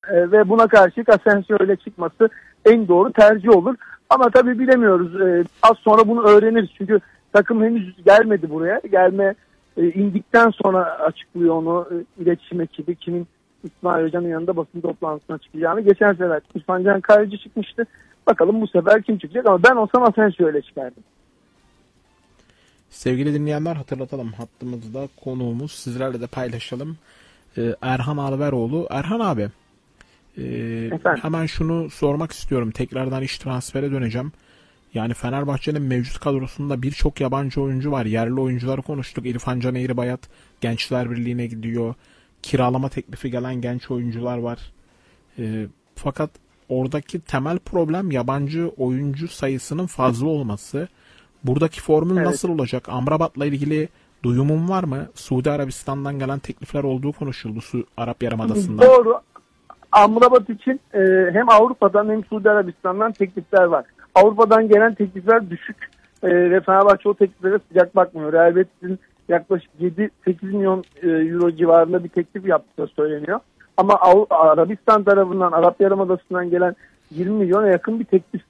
Ve buna karşı Asensio ile çıkması en doğru tercih olur. Ama tabii bilemiyoruz. Az sonra bunu öğreniriz. Çünkü takım henüz gelmedi buraya. İndikten sonra açıklıyor onu iletişim ekibi. Kimin İsmail Hoca'nın yanında basın toplantısına çıkacağını. Geçen sefer İrfan Can Kahveci çıkmıştı. Bakalım bu sefer kim çıkacak, ama ben olsam Asensio ile çıkardım. Sevgili dinleyenler, hatırlatalım, hattımızda konuğumuz, sizlerle de paylaşalım. Erhan Alveroğlu. Erhan abi, hemen şunu sormak istiyorum. Tekrardan iş transfere döneceğim. Yani Fenerbahçe'nin mevcut kadrosunda birçok yabancı oyuncu var. Yerli oyuncuları konuştuk. İrfan Can Eğribayat Gençler Birliği'ne gidiyor. Kiralama teklifi gelen genç oyuncular var. Fakat oradaki temel problem yabancı oyuncu sayısının fazla olması. Buradaki formül nasıl olacak? Amrabat'la ilgili duyumun var mı? Suudi Arabistan'dan gelen teklifler olduğu konuşuldu Arap Yarımadası'ndan. Doğru. Amrabat için hem Avrupa'dan hem Suudi Arabistan'dan teklifler var. Avrupa'dan gelen teklifler düşük ve Fenerbahçe o tekliflere sıcak bakmıyor. Real Betis'in yaklaşık 7-8 milyon euro civarında bir teklif yaptığı söyleniyor. Ama Arabistan tarafından, Arap Yarımadası'ndan gelen 20 milyona yakın bir teklif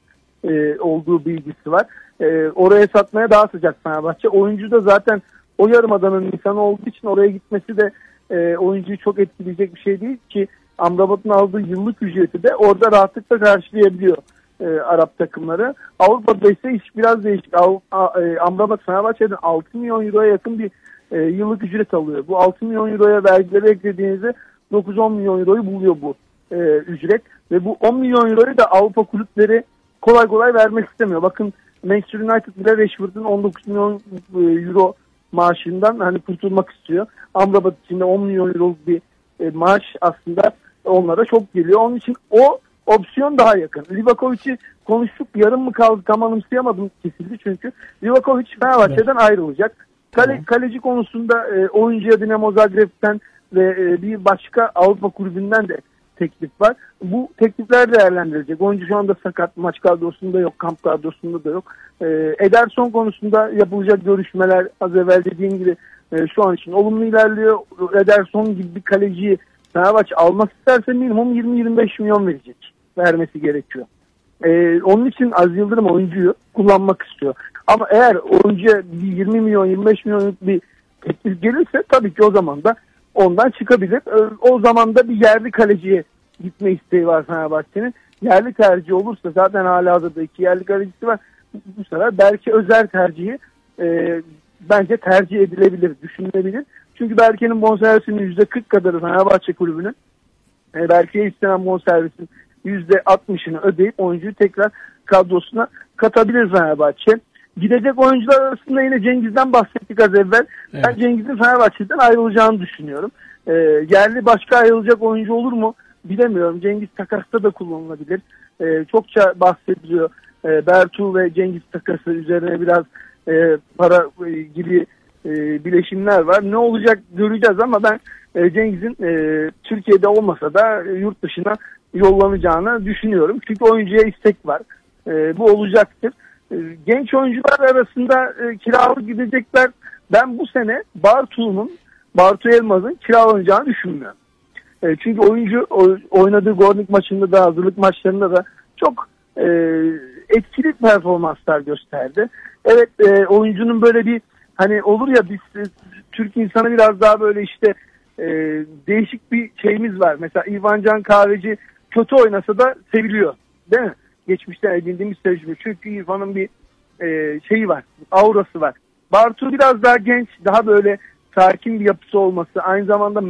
olduğu bilgisi var. Oraya satmaya daha sıcak Fenerbahçe. Oyuncu da zaten o yarımadanın insanı olduğu için oraya gitmesi de oyuncuyu çok etkileyecek bir şey değil ki. Amrabat'ın aldığı yıllık ücreti de orada rahatlıkla karşılayabiliyor Arap takımları. Avrupa'da ise iş biraz değişik. Amrabat Fenerbahçe'den 6 milyon euroya yakın bir yıllık ücret alıyor. Bu 6 milyon euroya vergileri eklediğinizde 9-10 milyon euroyu buluyor bu ücret. Ve bu 10 milyon euroyu da Avrupa kulüpleri kolay kolay vermek istemiyor. Bakın Manchester United bile Rashford'un 19 milyon euro maaşından hani kurtulmak istiyor. Amrabat için de 10 milyon euro bir maaş aslında onlara çok geliyor. Onun için o opsiyon daha yakın. Livakovic'i konuştuk. Yarım mı kaldı, tam anımsayamadım, kesildi çünkü. Livakovic Fenerbahçe'den ayrılacak. Kaleci konusunda oyuncuya Dinamo Zagreb'ten ve bir başka Avrupa kulübünden de teklif var. Bu teklifler değerlendirilecek. Oyuncu şu anda sakat. Maç kadrosunda yok. Kamp kadrosunda da yok. Ederson konusunda yapılacak görüşmeler az evvel dediğim gibi şu an için olumlu ilerliyor. Ederson gibi bir kaleciyi Fenerbahçe almak isterse minimum 20-25 milyon vermesi gerekiyor. Onun için Aziz Yıldırım oyuncuyu kullanmak istiyor. Ama eğer oyuncuya 20 milyon 25 milyonluk bir teklif gelirse tabii ki o zaman da ondan çıkabilir. O zaman da bir yerli kaleciye gitme isteği var Fenerbahçe'nin. Yerli tercih olursa, zaten halihazırda 2 yerli kalecisi var. Bu sefer belki Özer tercihi bence tercih edilebilir, düşünülebilir. Çünkü Berke'nin bonservisinin %40 kadarı Fenerbahçe kulübünün. Berke'ye istenen bonservisin %60'ını ödeyip oyuncuyu tekrar kadrosuna katabilir Fenerbahçe. Gidecek oyuncular arasında yine Cengiz'den bahsettik az evvel. Evet. Ben Cengiz'in Fenerbahçe'den ayrılacağını düşünüyorum. Yerli başka ayrılacak oyuncu olur mu bilemiyorum. Cengiz takasta da kullanılabilir. Çokça bahsediliyor. Bertu ve Cengiz takası üzerine biraz para gibi bileşimler var. Ne olacak göreceğiz ama ben Cengiz'in Türkiye'de olmasa da yurt dışına yollanacağını düşünüyorum. Çünkü oyuncuya istek var. Bu olacaktır. Genç oyuncular arasında kiralık gidecekler. Ben bu sene Bartu Elmaz'ın kiralanacağını düşünmüyorum. Çünkü oyuncu oynadığı Gornik maçında da, hazırlık maçlarında da çok etkili performanslar gösterdi. Evet, oyuncunun böyle bir hani olur ya, biz Türk insanı biraz daha böyle işte değişik bir şeyimiz var. Mesela İrfan Can Kahveci kötü oynasa da seviliyor. Değil mi? Geçmişten edindiğimiz tecrübe. Çünkü İrfan'ın bir şeyi var. Aurası var. Bartu biraz daha genç, daha böyle sakin bir yapısı olması. Aynı zamanda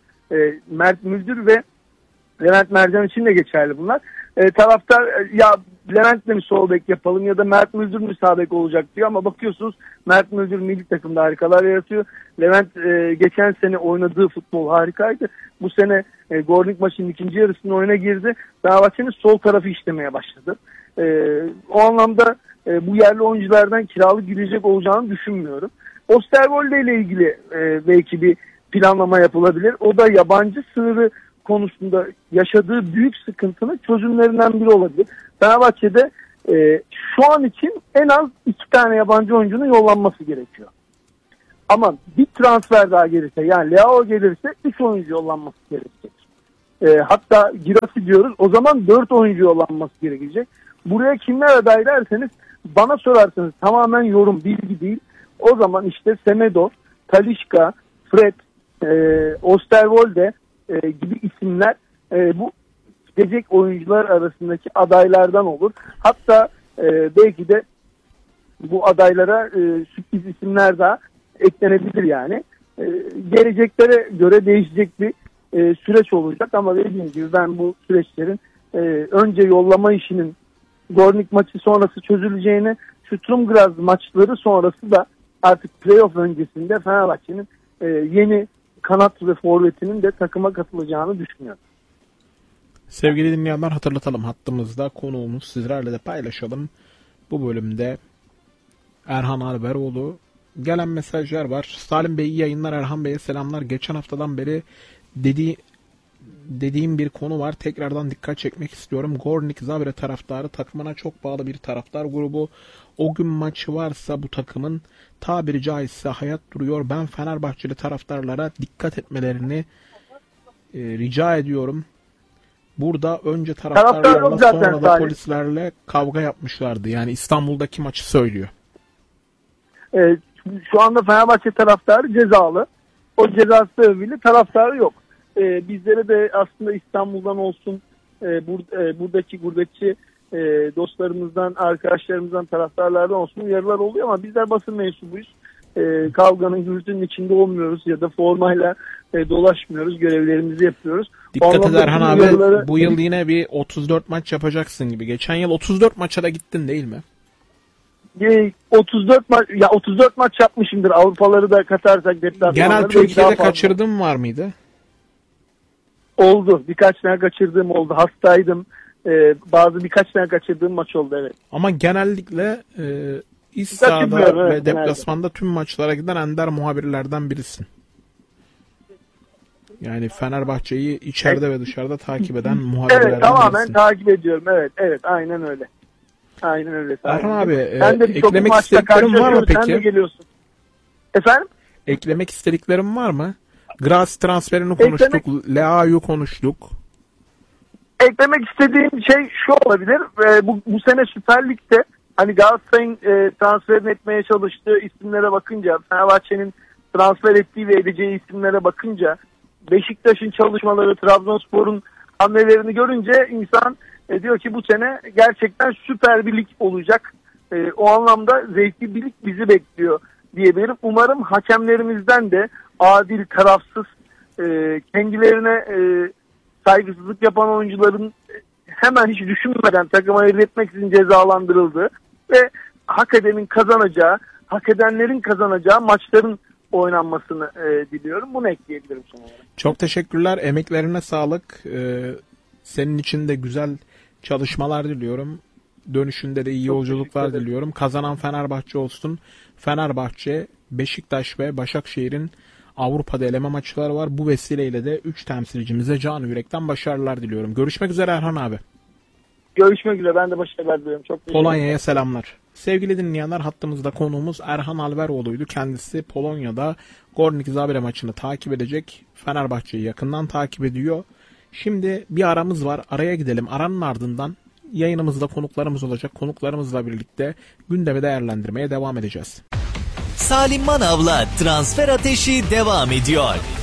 Mert Müldür ve Levent Mercan için de geçerli bunlar. Taraftar ya Levent'le mi sol bek yapalım ya da Mert Müldür mü sağ bek olacak diyor, ama bakıyorsunuz Mert Müldür milli takımda harikalar yaratıyor. Levent geçen sene oynadığı futbol harikaydı. Bu sene Gornik maçının ikinci yarısında oyuna girdi. Fenerbahçe'nin sol tarafı işlemeye başladı. O anlamda bu yerli oyunculardan kiralık gidecek olacağını düşünmüyorum. Osterwolde ile ilgili belki bir planlama yapılabilir. O da yabancı sınırı konusunda yaşadığı büyük sıkıntının çözümlerinden biri olabilir. Fenerbahçe'de şu an için en az 2 tane yabancı oyuncunun yollanması gerekiyor. Ama bir transfer daha gelirse, yani Leao gelirse 3 oyuncu yollanması gerekecek. Hatta Girassi diyoruz. O zaman 4 oyuncu yollanması gerekecek. Buraya kimler aday derseniz, bana sorarsanız tamamen yorum, bilgi değil. O zaman işte Semedo, Talisca, Fred, Osterwolde gibi isimler bu gidecek oyuncular arasındaki adaylardan olur. Hatta belki de bu adaylara sürpriz isimler daha eklenebilir yani. Geleceklere göre değişecek bir süreç olacak ama dediğim gibi ben bu süreçlerin önce yollama işinin Gornik maçı sonrası çözüleceğini, Sturm Graz maçları sonrası da artık playoff öncesinde Fenerbahçe'nin yeni kanat ve forvetinin de takıma katılacağını düşünüyorum. Sevgili dinleyenler, hatırlatalım, hattımızda konuğumuz, sizlerle de paylaşalım. Bu bölümde Erhan Alberoğlu. Gelen mesajlar var. Salim Bey iyi yayınlar, Erhan Bey'e selamlar. Geçen haftadan beri dediğim bir konu var. Tekrardan dikkat çekmek istiyorum. Gornik Zabre taraftarı takımına çok bağlı bir taraftar grubu. O gün maçı varsa bu takımın tabiri caizse hayat duruyor. Ben Fenerbahçeli taraftarlara dikkat etmelerini rica ediyorum. Burada önce taraftarlarla sonra da polislerle kavga yapmışlardı. Yani İstanbul'daki maçı söylüyor. Şu anda Fenerbahçe taraftarı cezalı. O cezası sebebiyle taraftarı yok. Bizlere de aslında İstanbul'dan olsun, buradaki gurbetçi dostlarımızdan, arkadaşlarımızdan, taraftarlardan olsun uyarılar oluyor ama bizler basın mensubuyuz. Kavganın, gürültünün içinde olmuyoruz ya da formayla dolaşmıyoruz. Görevlerimizi yapıyoruz. Dikkat et Erhan abi, uyarıları... bu yıl yine bir 34 maç yapacaksın gibi. Geçen yıl 34 maça da gittin değil mi? 34 maç yapmışımdır. Avrupaları da katarsak deplasmanları. Genel Türkiye'de kaçırdığın var mıydı? Oldu. Birkaç tane kaçırdığım oldu. Hastaydım. Birkaç tane kaçırdığım maç oldu, evet. Ama genellikle iç sahada ve deplasmanda tüm maçlara giden ender muhabirlerden birisin. Yani Fenerbahçe'yi içeride ve dışarıda takip eden muhabirlerden birisin. Evet, tamamen takip ediyorum. Evet, aynen öyle. Aynen öyle. Erhan abi, eklemek istediklerin var mı peki? Sen de geliyorsun. Efendim? Eklemek istediklerin var mı? Graz transferini konuştuk, Leao'yu konuştuk. Eklemek istediğim şey şu olabilir. Bu sene Süper Lig'de hani Galatasaray'ın transferini etmeye çalıştığı isimlere bakınca, Fenerbahçe'nin transfer ettiği ve edeceği isimlere bakınca, Beşiktaş'ın çalışmaları, Trabzonspor'un hamlelerini görünce insan diyor ki bu sene gerçekten süper bir lig olacak. O anlamda zevkli bir lig bizi bekliyor diyebilirim. Umarım hakemlerimizden de adil, tarafsız, kendilerine saygısızlık yapan oyuncuların hemen hiç düşünmeden takıma iletmek için cezalandırıldığı ve hak edenin kazanacağı, hak edenlerin kazanacağı maçların oynanmasını diliyorum. Bunu ekleyebilirim son olarak. Çok teşekkürler. Emeklerine sağlık. Senin için de güzel çalışmalar diliyorum. Dönüşünde de iyi yolculuklar diliyorum. Kazanan Fenerbahçe olsun. Fenerbahçe, Beşiktaş ve Başakşehir'in Avrupa'da eleme maçları var. Bu vesileyle de 3 temsilcimize canı yürekten başarılar diliyorum. Görüşmek üzere Erhan abi. Görüşmek üzere. Ben de başarılar diliyorum. Çok Polonya'ya selamlar. Sevgili dinleyenler, hattımızda konuğumuz Erhan Alberoğlu'ydu. Kendisi Polonya'da Gornik Zabre maçını takip edecek. Fenerbahçe'yi yakından takip ediyor. Şimdi bir aramız var. Araya gidelim. Aranın ardından yayınımızda konuklarımız olacak. Konuklarımızla birlikte gündemi değerlendirmeye devam edeceğiz. Salim Manav'la Transfer Ateşi devam ediyor.